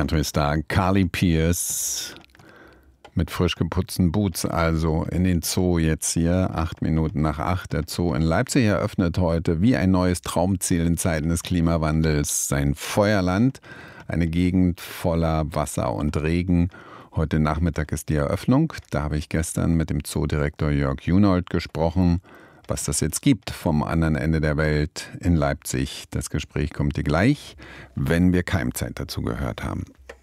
Country-Star Carly Pearce mit frisch geputzten Boots, also in den Zoo jetzt hier, 7:08. Der Zoo in Leipzig eröffnet heute wie ein neues Traumziel in Zeiten des Klimawandels sein Feuerland, eine Gegend voller Wasser und Regen. Heute Nachmittag ist die Eröffnung. Da habe ich gestern mit dem Zoodirektor Jörg Junold gesprochen, was das jetzt gibt vom anderen Ende der Welt in Leipzig. Das Gespräch kommt dir gleich, wenn wir Keimzeit dazu gehört haben.